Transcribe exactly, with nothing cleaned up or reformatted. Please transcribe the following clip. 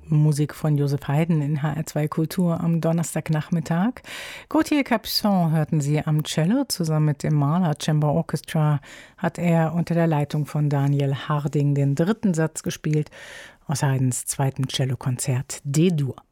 Musik von Joseph Haydn in H R zwei Kultur am Donnerstagnachmittag. Gauthier Capuçon hörten Sie am Cello. Zusammen mit dem Mahler Chamber Orchestra hat er unter der Leitung von Daniel Harding den dritten Satz gespielt aus Haydns zweiten Cellokonzert D-Dur.